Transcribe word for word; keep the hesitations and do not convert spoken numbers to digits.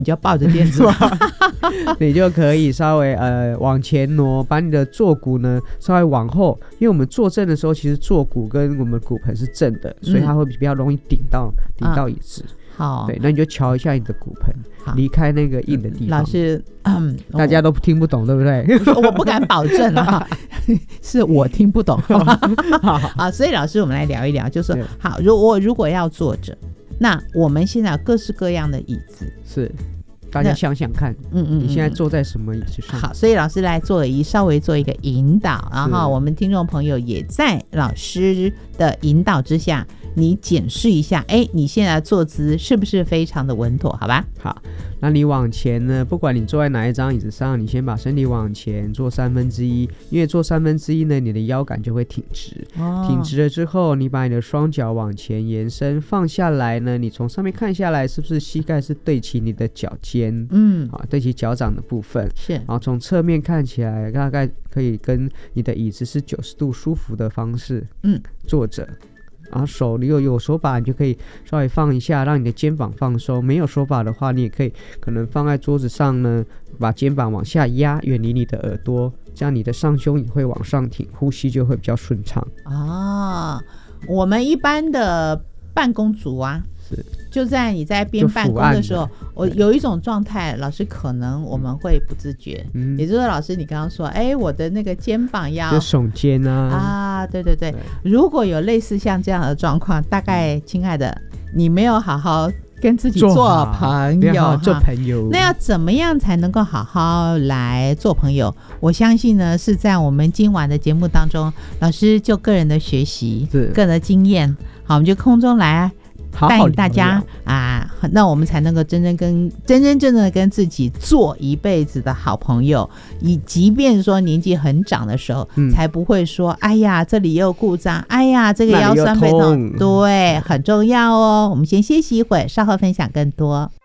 你就抱着电子磅你就可以稍微呃往前挪，把你的坐骨呢稍微往后，因为我们坐正的时候，其实坐骨跟我们骨盆是正的，所以它会比较容易顶到顶、嗯、到椅子。 好， 对，那你就瞧一下你的骨盆，离开那个硬的地方。 老师，嗯， 大家都听不懂，对不对？ 我不敢保证啊，是我听不懂。好，所以老师，我们来聊一聊，就是好，如我如果要坐着，那我们现在有各式各样的椅子， 是。大家想想看，嗯嗯，你现在坐在什么椅子上？ 好，所以老师来做一稍微做一个引导，然后我们听众朋友也在老师的引导之下，你检视一下，哎，你现在坐姿是不是非常的稳妥？好吧？ 好，那你往前呢？不管你坐在哪一张椅子上，你先把身体往前坐三分之一，因为坐三分之一呢，你的腰杆就会挺直。哦，挺直了之后，你把你的双脚往前延伸，放下来呢，你从上面看下来，是不是膝盖是对齐你的脚尖？嗯，啊，对齐脚掌的部分是， 然后从侧面看起来，大概可以跟你的椅子是九十度舒服的方式，嗯，坐着。然后手你有有手把，你就可以稍微放一下，让你的肩膀放松。没有手把的话，你也可以可能放在桌子上呢，把肩膀往下压，远离你的耳朵，这样你的上胸也会往上挺，呼吸就会比较顺畅。 啊，我们一般的办公族啊，是就在你在边办公的时候，我有一种状态，老师可能我们会不自觉，嗯，也就是说，老师你刚刚说，哎，我的那个肩膀要就耸肩啊， 啊，对对对，如果有类似像这样的状况，大概亲爱的，你没有好好跟自己做朋友， 做朋友， 那要怎么样才能够好好来做朋友？我相信呢，是在我们今晚的节目当中，老师就个人的学习，个人的经验，好，我们就空中来带领大家啊，那我们才能够真正跟真真正正的跟自己做一辈子的好朋友，以即便说年纪很长的时候，嗯，才不会说哎呀这里又故障，哎呀这个腰酸背痛，对，很重要哦。我们先歇息一会，稍后分享更多。